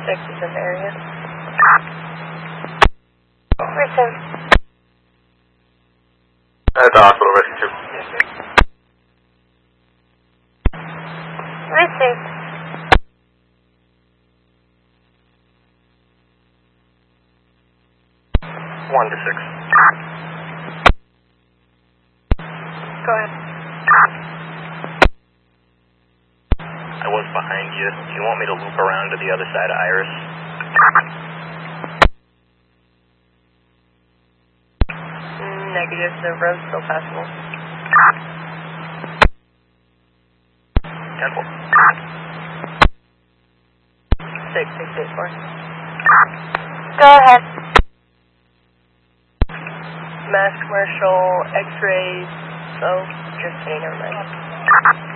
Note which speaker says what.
Speaker 1: 6 is in the area. Where's him?
Speaker 2: At the hospital, rescue 2.
Speaker 1: Receive.
Speaker 2: One to 6.
Speaker 1: Go ahead.
Speaker 2: I was behind you. Do you want me to loop around to the other side of Iris?
Speaker 1: Negative, the road's still passable.
Speaker 2: 10-4.
Speaker 1: 6684. Go ahead. Mass commercial, x-rays, so just kidding, never mind.